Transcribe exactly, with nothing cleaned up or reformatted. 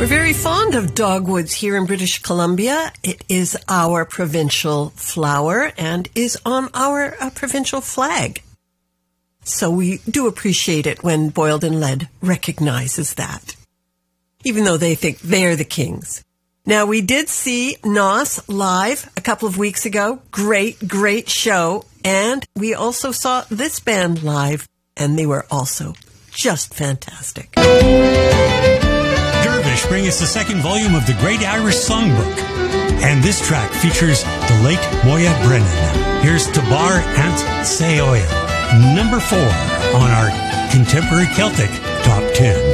We're very fond of dogwoods here in British Columbia. It is our provincial flower and is on our uh, provincial flag. So we do appreciate it when Boiled in Lead recognizes that, even though they think they're the kings. Now, we did see N O S live a couple of weeks ago. Great, great show. And we also saw this band live, and they were also just fantastic. Dervish bring us the second volume of the Great Irish Songbook. And this track features the late Moya Brennan. Here's Tabar Ant Seoil, number four on our Contemporary Celtic Top ten.